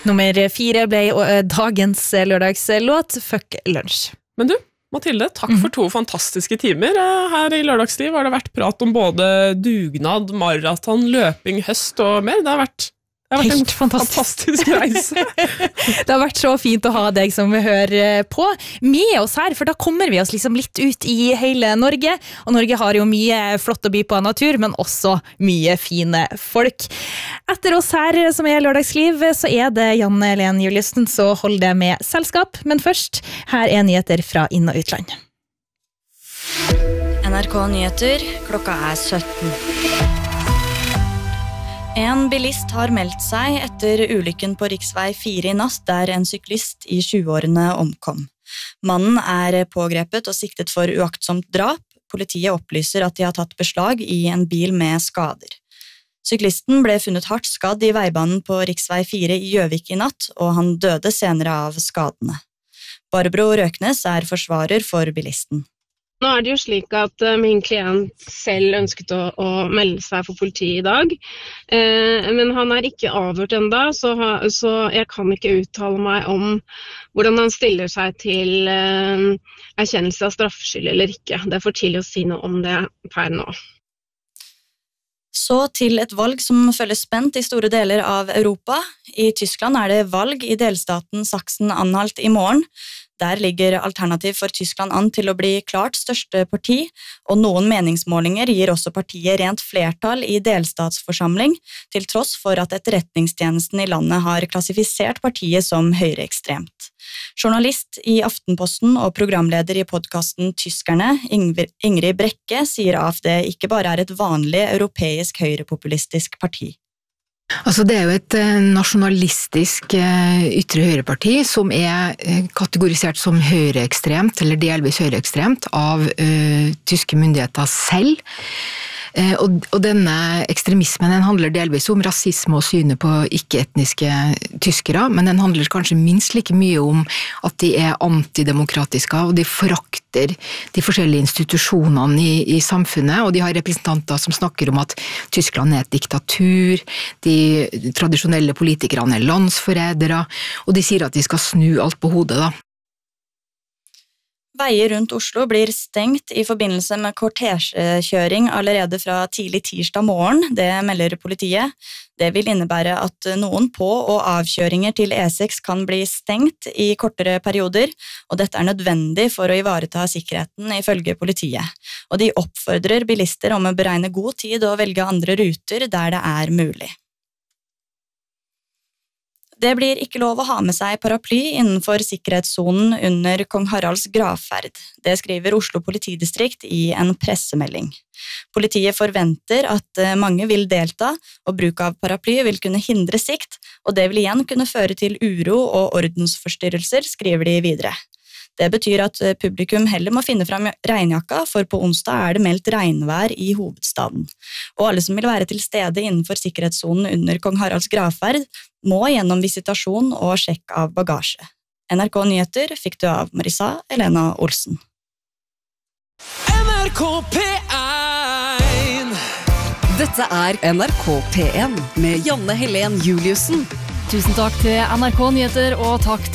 Nummer 4 ble dagens lørdagslåt, Fuck Lunch. Men du, Mathilde, takk for 2 fantastiske timer. Her i Lørdagsliv har det vært prat om både dugnad, maraton, løping, høst og mer. Det har vært Helt en fantastisk reise. Det har vært så fint å ha deg som hører på med oss her, for da kommer vi oss liksom litt ut i hele Norge, og Norge har jo mye flott å by på av natur, men også mye fine folk. Etter oss her som er Lørdagsliv, så er det Janne Helen Juliussen, så hold det med selskap, men først, her er nyheter fra inn- og utland. NRK Nyheter, klokka 17. En bilist har meldt seg etter ulykken på riksvei 4 i natt, der en syklist i 20-årene omkom. Mannen er pågrepet og siktet for uaktsomt drap. Politiet opplyser at de har tatt beslag i en bil med skader. Syklisten ble funnet hardt skadd i veibanen på riksvei 4 i Gjøvik i natt, og han døde senere av skadene. Barbro Røknes er forsvarer for bilisten. Nå er det jo slik at min klient selv ønsket å melde seg for politiet i dag, men han er ikke avhørt enda, så jeg kan ikke uttale meg om hvordan han stiller seg til erkjennelse av straffskyld eller ikke. Det er for tidlig å si noe om det per nå. Så til et valg som følges spent i store deler av Europa. I Tyskland er det valg i delstaten Sachsen-Anhalt i morgen. Der ligger Alternativ for Tyskland an til å bli klart største parti, og noen meningsmålinger gir også partiet rent flertall i delstatsforsamling, til tross for at etterretningstjenesten i landet har klassifisert partiet som høyreekstremt. Journalist i Aftenposten og programleder i podcasten Tyskerne, Ingrid Brekke, sier AfD ikke bare er et vanlig europeisk høyrepopulistisk parti. Altså det er jo et nasjonalistisk ytre høyreparti som er kategorisert som høyreekstremt, eller delvis høyreekstremt, av tyske myndigheter selv. Og denne ekstremismen den handler delvis om rasisme og synet på ikke-etniske tyskere, men den handler kanskje minst like mye om at de er antidemokratiske, og de forakter de forskjellige institusjonene i samfunnet, og de har representanter som snakker om at Tyskland er et diktatur, de tradisjonelle politikerne er landsforrædere, og de sier at de skal snu alt på hodet da. Veier rundt Oslo blir stengt i forbindelse med kortesjekjøring allerede fra tidlig tirsdag morgen, det melder politiet. Det vil innebære at noen på- og avkjøringer til E6 kan bli stengt i kortere perioder, og dette er nødvendig for å ivareta sikkerheten ifølge politiet. Og de oppfordrer bilister om å beregne god tid og velge andre ruter der det er mulig. Det blir ikke lov å ha med seg paraply innenfor sikkerhetssonen under Kong Haralds gravferd. Det skriver Oslo politidistrikt i en pressemelding. Politiet forventer at mange vil delta, og bruk av paraply vil kunne hindre sikt, og det vil igjen kunne føre til uro og ordensforstyrrelser, skriver de videre. Det betyr at publikum heller må finne fram regnjakka, for på onsdag er det meldt regnvær i hovedstaden. Og alle som vil være til stede innenfor sikkerhetssonen under Kong Haralds gravferd, må gjennom visitasjon og sjekk av bagasje. NRK Nyheter fikk du av Marisa Elena Olsen. NRK P1. Dette er NRK P1 med Janne Helen Juliussen. Tusen takk til NRK Nyheter, og takk